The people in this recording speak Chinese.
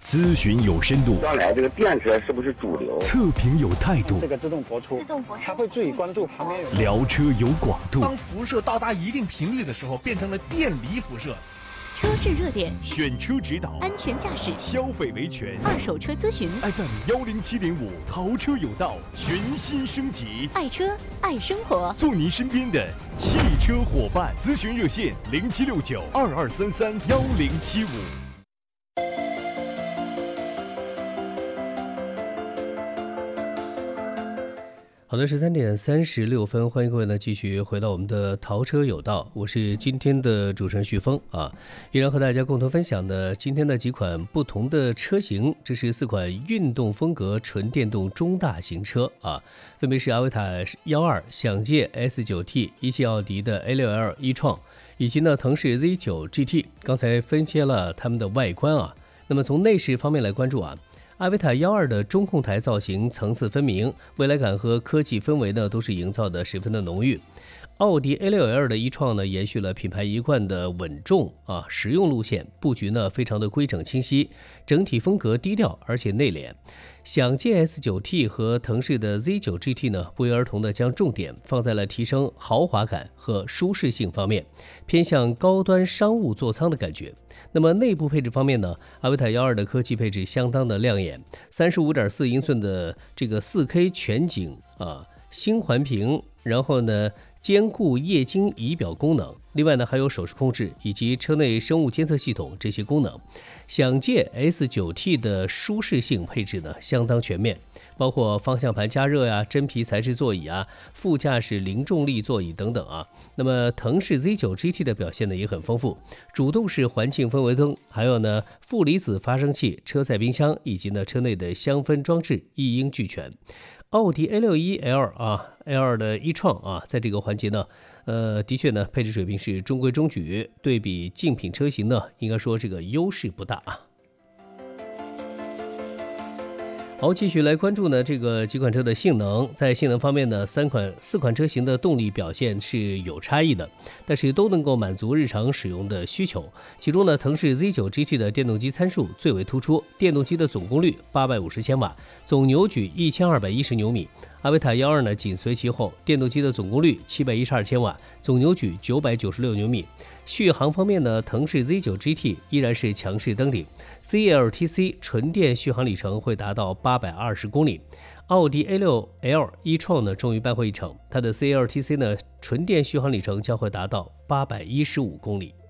咨询有深度， 将来这个电车是不是主流？ 测评有态度， 这个自动播出，它会注意关注旁边有。 聊车有广度。 当辐射到达一定频率的时候，变成了电离辐射。 车市热点， 选车指导， 安全驾驶， 消费维权， 二手车咨询。 FM107.5，淘车有道全新升级， 爱车爱生活， 做您身边的汽车伙伴。咨询热线076922331075。 好的，13:36，欢迎各位呢继续回到我们的淘车有道，我是今天的主持人徐峰啊，依然和大家共同分享的今天的几款不同的车型，这是4款运动风格纯电动中大型车啊，分别是阿维塔12、享界 S9T、一汽奥迪的 A6L e-tron，以及呢腾势 Z9 GT。刚才分析了它们的外观啊，那么从内饰方面来关注啊。阿维塔12的中控台造型层次分明，未来感和科技氛围呢都是营造的十分的浓郁。奥迪 A6L 的e-tron呢延续了品牌一贯的稳重实用路线，布局呢非常的规整清晰，整体风格低调而且内敛。享界 S9T 和腾势的 Z9 GT 呢不约而同的将重点放在了提升豪华感和舒适性方面，偏向高端商务座舱的感觉。那么内部配置方面呢，阿维塔12的科技配置相当的亮眼，35.4英寸的这个 4K 全景星环屏，然后呢兼顾液晶仪表功能，另外呢还有手势控制以及车内生物监测系统这些功能。享界 S9T 的舒适性配置呢相当全面，包括方向盘加热呀、真皮材质座椅副驾驶零重力座椅等等那么腾势 Z9 GT 的表现呢也很丰富，主动式环境氛围灯，还有呢负离子发生器、车载冰箱以及呢车内的香氛装置一应俱全。奥迪 A61L的e-tron在这个环节呢，的确呢配置水平是中规中矩，对比竞品车型呢，应该说这个优势不大好，继续来关注呢这个几款车的性能。在性能方面呢，4款车型的动力表现是有差异的，但是都能够满足日常使用的需求。其中呢，腾势 Z9 GT 的电动机参数最为突出，电动机的总功率850千瓦，总扭矩1210牛米。阿维塔12呢紧随其后，电动机的总功率712千瓦，总扭矩996牛米。续航方面呢，腾势 Z9 GT 依然是强势登顶， CLTC 纯电续航里程会达到820公里。奥迪 A6L e-tron 呢终于扳回一城，它的 CLTC 呢纯电续航里程将会达到815公里。